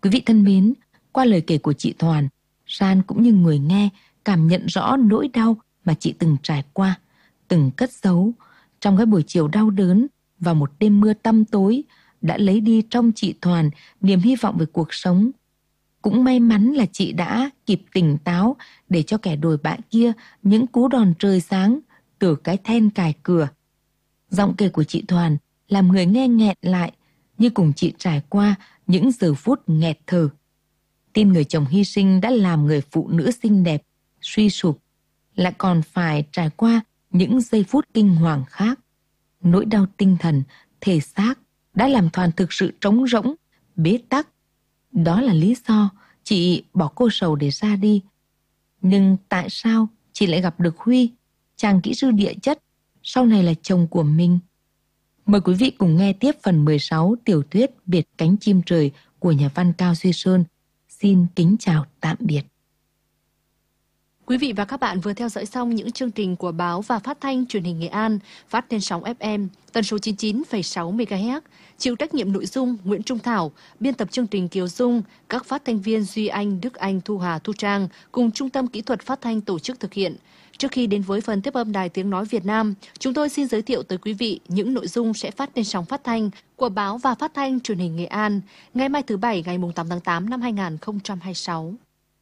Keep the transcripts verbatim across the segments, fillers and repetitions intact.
Quý vị thân mến, qua lời kể của chị Thoàn, San cũng như người nghe cảm nhận rõ nỗi đau mà chị từng trải qua, từng cất giấu trong cái buổi chiều đau đớn và một đêm mưa tăm tối đã lấy đi trong chị Thoàn niềm hy vọng về cuộc sống. Cũng may mắn là chị đã kịp tỉnh táo để cho kẻ đồi bại kia những cú đòn trời sáng từ cái then cài cửa. Giọng kể của chị Thoàn làm người nghe nghẹn lại như cùng chị trải qua những giờ phút nghẹt thở. Tin người chồng hy sinh đã làm người phụ nữ xinh đẹp suy sụp, lại còn phải trải qua những giây phút kinh hoàng khác. Nỗi đau tinh thần, thể xác đã làm Thoàn thực sự trống rỗng, bế tắc. Đó là lý do chị bỏ cô sầu để ra đi. Nhưng tại sao chị lại gặp được Huy, chàng kỹ sư địa chất, sau này là chồng của mình? Mời quý vị cùng nghe tiếp phần mười sáu tiểu thuyết Biệt cánh chim trời của nhà văn Cao Duy Sơn. Xin kính chào tạm biệt. Quý vị và các bạn vừa theo dõi xong những chương trình của báo và phát thanh truyền hình Nghệ An, phát trên sóng ép em tần số chín mươi chín phẩy sáu mê ga héc. Chịu trách nhiệm nội dung Nguyễn Trung Thảo, biên tập chương trình Kiều Dung, các phát thanh viên Duy Anh, Đức Anh, Thu Hà, Thu Trang cùng Trung tâm Kỹ thuật Phát thanh tổ chức thực hiện. Trước khi đến với phần tiếp âm Đài Tiếng Nói Việt Nam, chúng tôi xin giới thiệu tới quý vị những nội dung sẽ phát trên sóng phát thanh của báo và phát thanh truyền hình Nghệ An ngày mai thứ Bảy ngày tám tháng tám năm hai nghìn không trăm hai mươi sáu.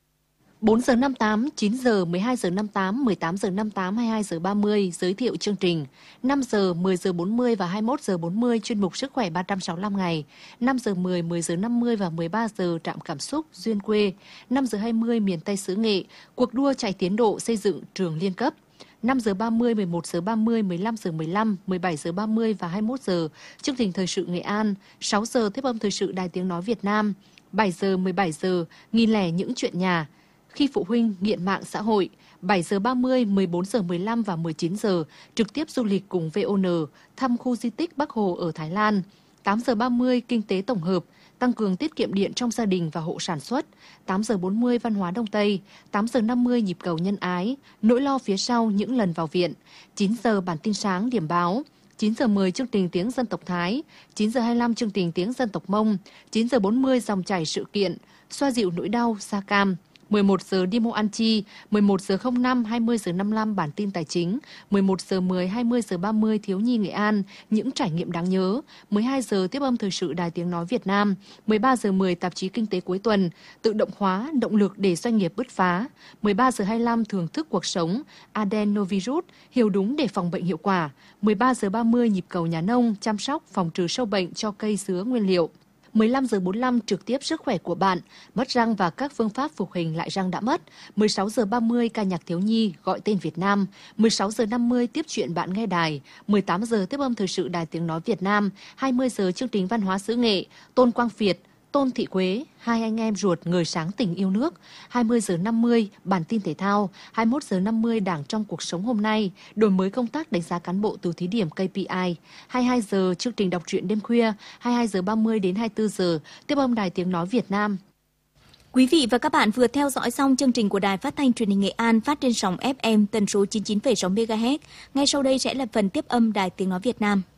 bốn giờ năm mươi tám, chín giờ, mười hai giờ năm mươi tám, mười tám giờ năm mươi tám, hai mươi hai giờ ba mươi giới thiệu chương trình. năm giờ, mười giờ bốn mươi và hai mươi mốt giờ bốn mươi chuyên mục Sức khỏe ba trăm sáu mươi lăm ngày. năm giờ mười, mười giờ năm mươi và mười ba giờ trạm cảm xúc duyên quê. năm giờ hai mươi miền Tây xứ Nghệ, cuộc đua chạy tiến độ xây dựng trường liên cấp. năm giờ ba mươi, mười một giờ ba mươi, mười lăm giờ mười lăm, mười bảy giờ ba mươi và hai mươi mốt giờ chương trình Thời sự Nghệ An. sáu giờ tiếp âm Thời sự Đài Tiếng Nói Việt Nam. bảy giờ, mười bảy giờ nghìn lẻ những chuyện nhà. Khi phụ huynh nghiện mạng xã hội. bảy giờ ba mươi, mười bốn giờ mười lăm và mười chín giờ trực tiếp du lịch cùng vê o en thăm khu di tích Bắc Hồ ở Thái Lan. tám giờ ba mươi kinh tế tổng hợp, tăng cường tiết kiệm điện trong gia đình và hộ sản xuất. tám giờ bốn mươi văn hóa Đông Tây. tám giờ năm mươi nhịp cầu nhân ái, nỗi lo phía sau những lần vào viện. chín giờ bản tin sáng điểm báo. chín giờ mười chương trình Tiếng Dân tộc Thái. chín giờ hai mươi lăm chương trình Tiếng Dân tộc Mông. chín giờ bốn mươi dòng chảy sự kiện, xoa dịu nỗi đau da cam. mười một giờ đi mua ăn chi, mười một giờ không năm, hai mươi giờ năm mươi lăm bản tin tài chính, mười một giờ mười, hai mươi giờ ba mươi thiếu nhi Nghệ An, những trải nghiệm đáng nhớ, mười hai giờ tiếp âm Thời sự Đài Tiếng Nói Việt Nam, mười ba giờ mười tạp chí Kinh tế cuối tuần, tự động hóa, động lực để doanh nghiệp bứt phá, mười ba giờ hai mươi lăm thưởng thức cuộc sống, adenovirus, hiểu đúng để phòng bệnh hiệu quả, mười ba giờ ba mươi nhịp cầu nhà nông, chăm sóc, phòng trừ sâu bệnh cho cây sứa nguyên liệu. mười lăm giờ bốn mươi lăm trực tiếp sức khỏe của bạn, mất răng và các phương pháp phục hình lại răng đã mất. mười sáu giờ ba mươi ca nhạc thiếu nhi gọi tên Việt Nam. mười sáu giờ năm mươi tiếp chuyện bạn nghe đài. mười tám giờ tiếp âm Thời sự Đài Tiếng Nói Việt Nam. hai mươi giờ chương trình Văn hóa xứ Nghệ, Tôn Quang Việt, Tôn Thị Quế, hai anh em ruột người sáng tình yêu nước. hai mươi giờ năm mươi bản tin thể thao. hai mươi mốt giờ năm mươi Đảng trong cuộc sống hôm nay, đổi mới công tác đánh giá cán bộ từ thí điểm ca pê i. hai mươi hai giờ chương trình đọc truyện đêm khuya. hai mươi hai giờ ba mươi đến hai mươi tư giờ tiếp âm Đài Tiếng Nói Việt Nam. Quý vị và các bạn vừa theo dõi xong chương trình của Đài Phát thanh Truyền hình Nghệ An phát trên sóng ép em tần số chín mươi chín phẩy sáu mê ga héc. Ngay sau đây sẽ là phần tiếp âm Đài Tiếng Nói Việt Nam.